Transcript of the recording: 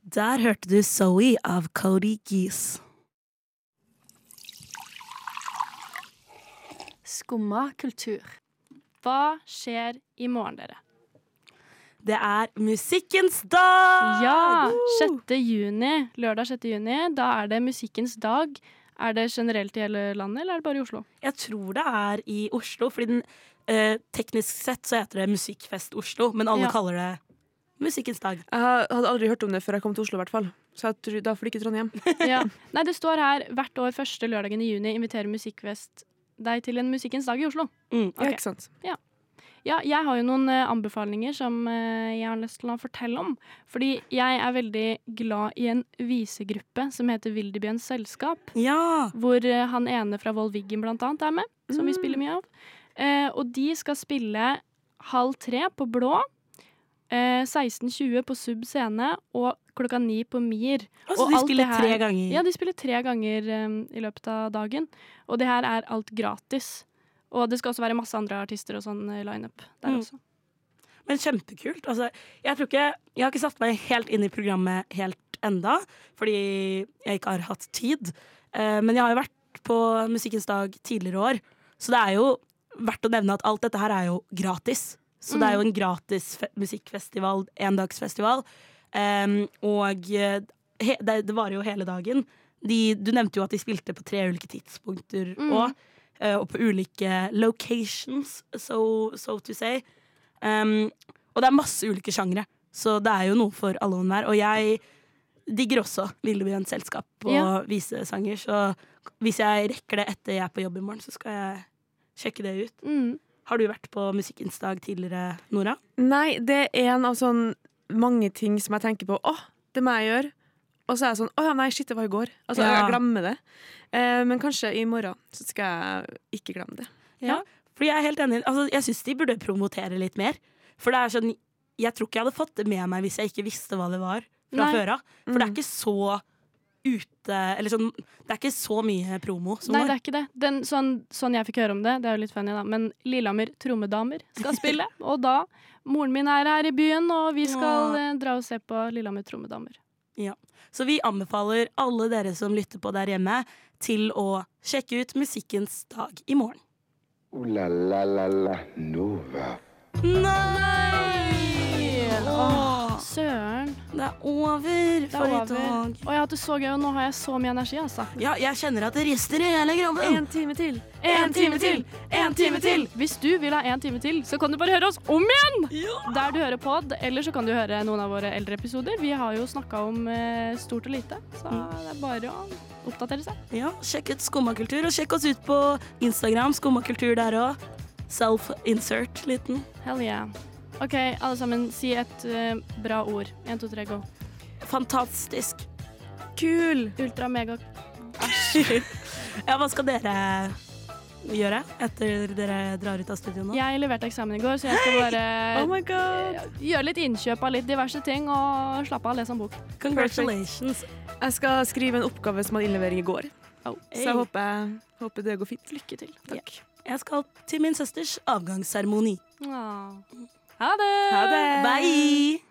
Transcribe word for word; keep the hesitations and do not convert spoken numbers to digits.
Der hørte du Zoe av Cody Geese. Skumma kultur. Hva skjer i morgen, dere? Det er musikkens dag! Ja, sjette juni, lørdag sjette juni, da er det musikkens dag. Er det generelt i hele landet, eller er det bare i Oslo? Jeg tror det er i Oslo, fordi den, eh, teknisk sett så heter det Musikkfest Oslo, men alle Ja. kaller det musikkens dag. Jeg hadde aldri hørt om det før jeg kom til Oslo, i hvert fall. Så jeg tror, da får det ikke Trondheim. Ja. Nei, det står her hvert år første lørdagen i juni inviterer Musikkfest deg til en musikkens dag i Oslo. Mm. Ja, Ok. ikke sant? Ja, jeg har jo noen eh, anbefalinger som eh, jeg har lyst til å fortelle om. Fordi jeg er veldig glad i en visegruppe som heter Wildebjørns Selskap. Ja! Hvor eh, han ene fra Vold Wiggen blant annet er med, som vi spiller mye av. Eh, og de skal spille halv tre på Blå, eh, seksten tjue på Sub Scene og klokka ni på Mir. Altså, Og de alt spiller det her- tre ganger. Ja, de spiller tre ganger eh, i løpet av dagen. Og det her er alt gratis. Og det skal også være masse andre artister og sånn eh, line-up der Mm. også. Men kjempekult. Altså, jeg, tror ikke, jeg har ikke satt meg helt inn i programmet helt enda, fordi jeg ikke har hatt tid. Eh, men jeg har jo vært på Musikkens dag tidligere år, så det er jo verdt å nevne at alt dette her er jo gratis. Så det er jo en gratis fe- musikkfestival, endagsfestival. Um, og eh, he, det, det varer jo hele dagen. De, du nevnte jo at de spilte på tre ulike tidspunkter Mm. òg. Uh, og på ulike locations, so, so to say. Um, og det er masse ulike sjangre, så det er jo noe for alle og enhver. Og jeg digger også Wildebjørns Selskap og Ja. visesanger, så hvis jeg rekker det etter jeg er på jobb i morgen, så skal jeg sjekke det ut. Mm. Har du vært på Musikkens dag tidligere, Nora? Nei, det er en av sånn mange ting som jeg tenker på. Åh, det må jeg gjøre. Og så er jeg sånn, åh ja, nei, shit, det var i går. Altså, Ja. jeg glemmer det. Eh, men kanskje i morgen så skal jeg ikke glemme det. Ja, fordi jeg er helt enig. Altså, jeg syns de burde promotere litt mer. For det er sånn, jeg tror ikke jeg hadde fått det med meg hvis jeg ikke visste hva det var fra Nei. før av. For det er ikke så ute Eller sånn, det er ikke så mye promo som Nei, var. det er ikke det. Den, sånn, sånn jeg fikk høre om det, det er jo litt funny da, men Lillehammer Trommedamer skal spille. Og da, moren min er her i byen, og vi skal Ja. eh, dra og se på Lillehammer Trommedamer. Ja. Så vi anbefaler alle dere som lytter på der hjemme, til å sjekke ut Musikkens dag i morgen. Ooh la la la la Nova. Nei! Åh, Søren. det er over Det for er i over. dag. Og jeg har hatt det så gøy, og nå har jeg så mye energi, altså. Ja, jeg kjenner at det rister i hele kroppen. En time til. En time til! En time til! Hvis du vil ha en time til, så kan du bare høre oss om igjen! Der du hører pod, eller så kan du høre noen av våre eldre episoder. Vi har jo snakka om eh, stort og lite, så det er bare å oppdatere seg. Ja, sjekk ut Skummakultur, og sjekk oss ut på Instagram. Skummakultur der òg. Self-insert liten. Hell yeah. OK, alle sammen, si et eh, bra ord. En, to, tre, gå. Fantastisk. Kul! Ultra, mega. Ja, hva skal dere gjøre etter dere drar ut av studio nå? Jeg leverte eksamen i går, så jeg skal bare Oh my god! gjøre litt innkjøp av litt diverse ting og slappe av og lese en bok. Congratulations. Jeg skal skrive en oppgave som hadde innlevering i går. Oh. Så jeg håper, håper det går fint. Lykke til. Takk. Jeg skal til min søsters avgangsseremoni. Åh. Ha det! Ha det! Bye!